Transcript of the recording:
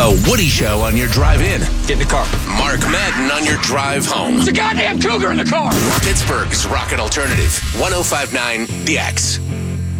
The Woody Show on your drive in. Get in the car. Mark Madden on your drive home. It's a goddamn cougar in the car. Pittsburgh's Rocket Alternative. 105.9 The X.